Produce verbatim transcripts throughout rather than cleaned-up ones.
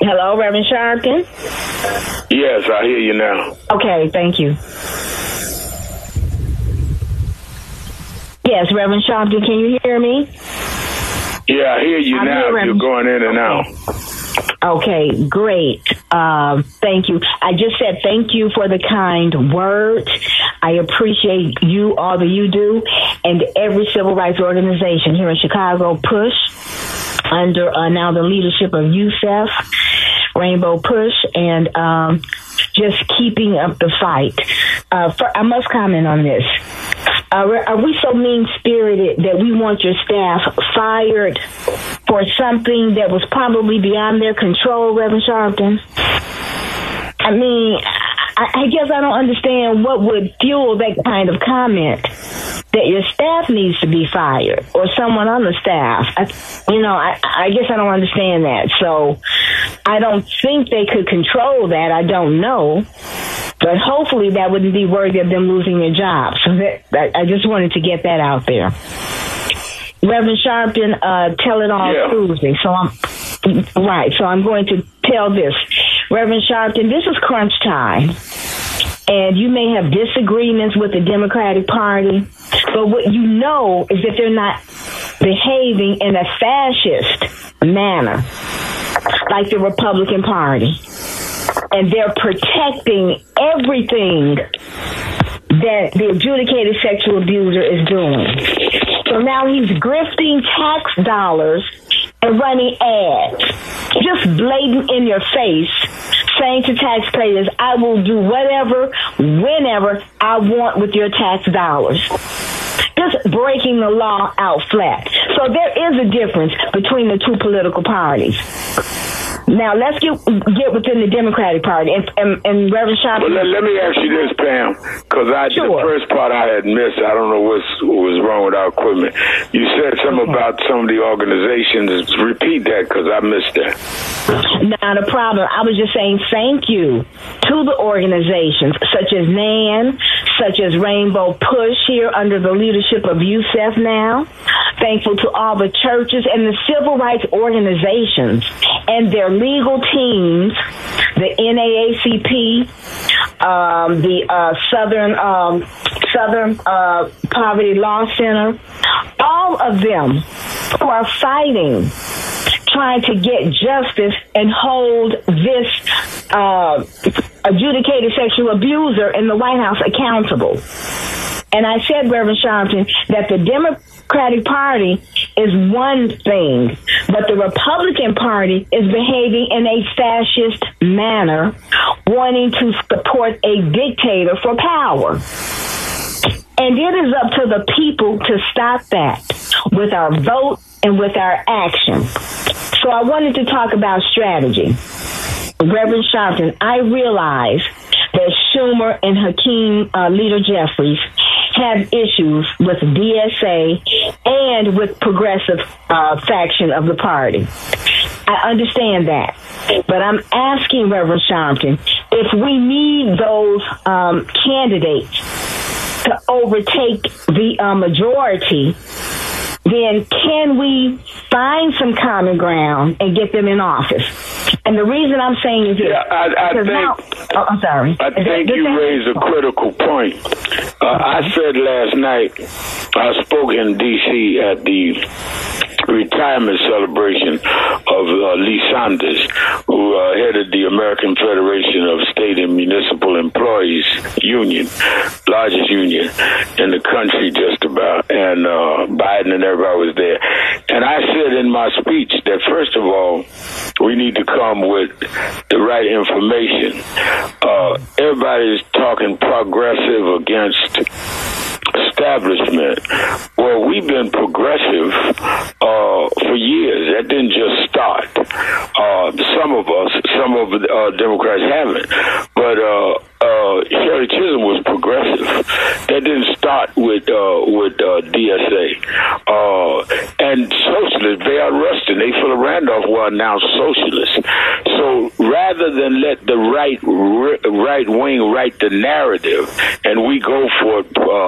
Hello, Reverend Sharpton? Yes, I hear you now. Okay, thank you. Yes, Reverend Sharpton, can you hear me? Yeah, I hear you I'm now. You're going in and okay. out. Okay, great. Um, thank you. I just said thank you for the kind words. I appreciate you, all that you do, and every civil rights organization here in Chicago, PUSH, under uh, now the leadership of Youssef, Rainbow Push, and um, just keeping up the fight. Uh, for, I must comment on this. Uh, are we so mean-spirited that we want your staff fired for something that was probably beyond their control, Reverend Sharpton? I mean, I, I guess I don't understand what would fuel that kind of comment, that your staff needs to be fired or someone on the staff. I, you know, I, I guess I don't understand that. So I don't think they could control that. I don't know. But hopefully that wouldn't be worthy of them losing their job. So that, I, I just wanted to get that out there. Reverend Sharpton, uh, tell it all yeah. Tuesday. So I'm right. So I'm going to tell this. Reverend Sharpton, this is crunch time. And you may have disagreements with the Democratic Party, but what you know is that they're not behaving in a fascist manner like the Republican Party. And they're protecting everything that the adjudicated sexual abuser is doing. So now he's grifting tax dollars and running ads, just blatant in your face, saying to taxpayers, I will do whatever, whenever I want with your tax dollars. Just breaking the law out flat. So there is a difference between the two political parties. Now, let's get get within the Democratic Party. And, and, and Reverend Sharpton... Well, let, let me ask you this, Pam, because I sure. the first part I had missed. I don't know what's, what was wrong with our equipment. You said something okay. about some of the organizations. Repeat that, because I missed that. Not a problem. I was just saying thank you to the organizations, such as N A N, such as Rainbow Push here under the leadership of Youssef now. Thankful to all the churches and the civil rights organizations and their legal teams, the N double A C P, um, the uh, Southern um, Southern uh, Poverty Law Center, all of them who are fighting, trying to get justice and hold this uh, adjudicated sexual abuser in the White House accountable. And I said, Reverend Sharpton, that the Democratic Party is one thing, but the Republican Party is behaving in a fascist manner, wanting to support a dictator for power. And it is up to the people to stop that with our vote and with our action. So I wanted to talk about strategy. Reverend Sharpton, I realize that Schumer and Hakeem uh, Leader Jeffries have issues with D S A and with progressive uh, faction of the party. I understand that. But I'm asking Reverend Sharpton, if we need those um, candidates to overtake the uh, majority, then can we find some common ground and get them in office? And the reason I'm saying is this. Yeah, I, I think, now, oh, I'm sorry. I is think you raised a critical point. Uh, I said last night, I spoke in D C at the retirement celebration of uh, Lee Sanders, who uh, headed the American Federation of State and Municipal Employees Union, largest union in the country just about, and uh, Biden and everybody was there. And I said in my speech that, first of all, we need to come with the right information. Uh, everybody's talking progressive against establishment. Well, we've been progressive uh, for years. That didn't just start. Uh, some of us, some of the uh, Democrats haven't. But uh, uh, Shirley Chisholm was progressive. That didn't start with uh, with uh, D S A. Uh, and socialists, Bayard Rustin, they Philip Randolph were announced socialists. So rather than let the right right wing write the narrative and we go for uh,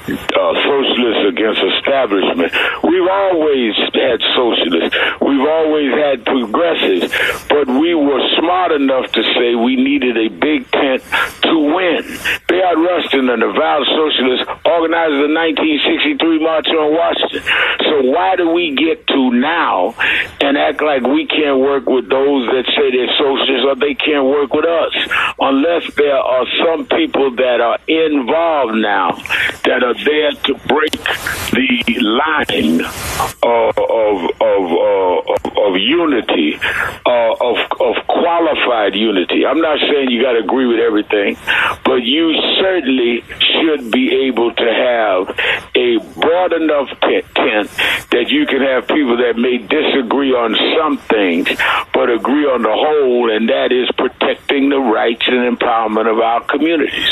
uh, socialists against establishment. We've always had socialists. We've always had progressives. But we were smart enough to say we needed a big tent to win. Bayard Rustin, an avowed socialist, organized the nineteen sixty-three March on Washington. So why do we get to now and act like we can't work with those that say they're socialists or they can't work with us? Unless there are some people that are involved now that are there to break the line uh, of of, uh, of of unity, uh, of of qualified unity. I'm not saying you got to agree with everything, but you certainly should be able to have a broad enough tent, tent that you can have people that may disagree on some things, but agree on the whole, and that is protecting the rights and empowerment of our communities.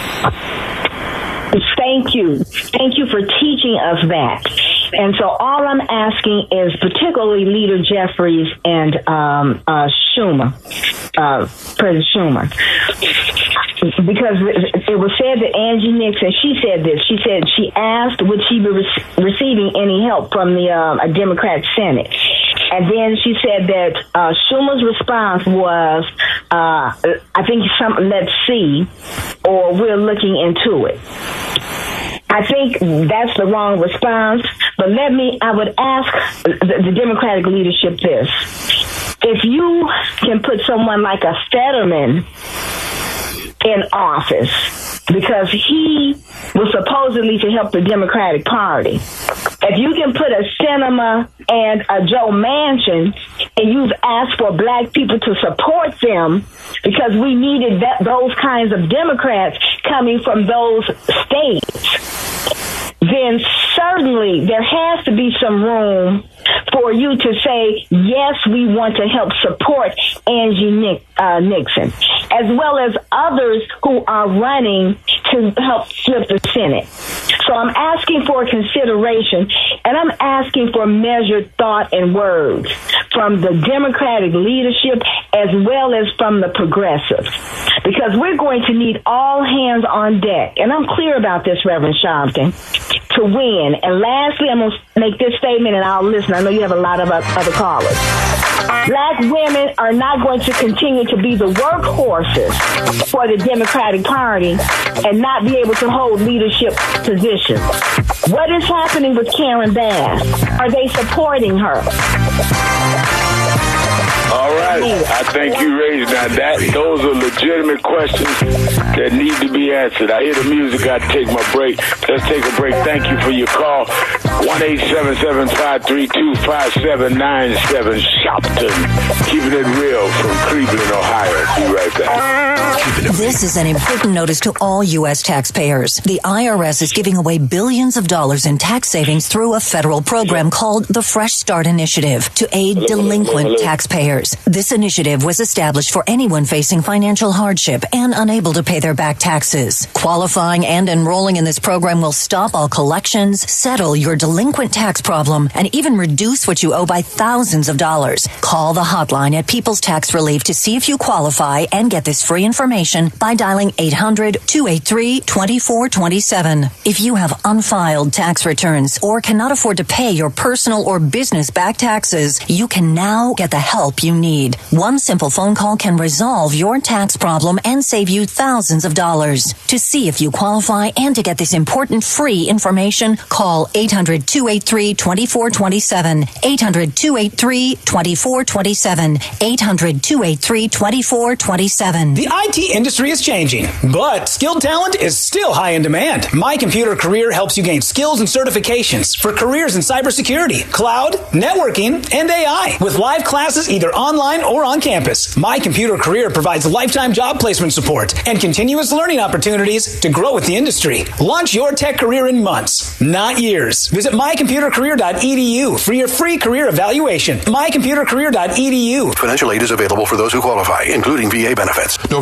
Thank you. Thank you for teaching us that. And so all I'm asking is particularly Leader Jeffries and um, uh, Schumer, uh, President Schumer, because it was said that Angie Nixon, she said this, she said she asked would she be re- receiving any help from the um, a Democrat Senate. And then she said that uh, Schumer's response was, uh, I think something, let's see, or we're looking into it. I think that's the wrong response, but let me, I would ask the, the Democratic leadership this. If you can put someone like a Fetterman in office, because he was supposedly to help the Democratic Party, if you can put a Sinema and a Joe Manchin, and you've asked for black people to support them because we needed that, those kinds of Democrats coming from those states, then certainly there has to be some room for you to say, yes, we want to help support Angie Nick, uh, Nixon, as well as others who are running to help flip the Senate. So I'm asking for consideration, and I'm asking for measured thought and words from the Democratic leadership as well as from the progressives, because we're going to need all hands on deck. And I'm clear about this, Reverend Sharpton, to win. And lastly, I'm going to make this statement, and I'll listen. I know you have a lot of other callers. Black women are not going to continue to be the workhorses for the Democratic Party and not be able to hold leadership positions. What is happening with Karen Bass? Are they supporting her? All right. I think you raised now that. Those are legitimate questions that need to be answered. I hear the music. I take my break. Let's take a break. Thank you for your call. one eight seven seven, five three two, five seven nine seven. Shopton. Keeping it real from Cleveland, Ohio. Be right back. This is an important notice to all U S taxpayers. The I R S is giving away billions of dollars in tax savings through a federal program called the Fresh Start Initiative to aid hello, delinquent hello, hello. taxpayers. This initiative was established for anyone facing financial hardship and unable to pay their back taxes. Qualifying and enrolling in this program will stop all collections, settle your delinquent tax problem, and even reduce what you owe by thousands of dollars. Call the hotline at People's Tax Relief to see if you qualify and get this free information by dialing eight hundred, two eight three, two four two seven. If you have unfiled tax returns or cannot afford to pay your personal or business back taxes, you can now get the help you need. One simple phone call can resolve your tax problem and save you thousands of dollars. To see if you qualify and to get this important free information, call eight hundred, two eight three, two four two seven, eight hundred, two eight three, two four two seven, eight hundred, two eight three, two four two seven. The I T industry is changing, but skilled talent is still high in demand. My Computer Career helps you gain skills and certifications for careers in cybersecurity, cloud, networking, and A I. With live classes either online or on campus, My Computer Career provides lifetime job placement support and continuous learning opportunities to grow with the industry. Launch your tech career in months, not years. Visit my computer career dot e d u for your free career evaluation. my computer career dot e d u. Financial aid is available for those who qualify, including V A benefits. November third.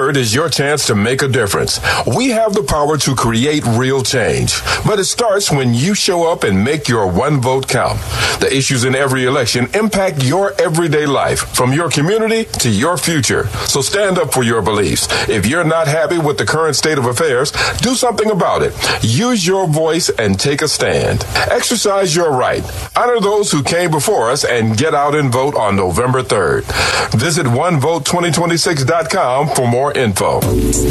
third is your chance to make a difference. We have the power to create real change, but it starts when you show up and make your one vote count. The issues in every election impact your everyday life, from your community to your future. So stand up for your beliefs. If you're not happy with the current state of affairs, do something about it. Use your voice and take a stand. Exercise your right. Honor those who came before us and get out and vote on November third. Visit one vote twenty twenty-six dot com for more info.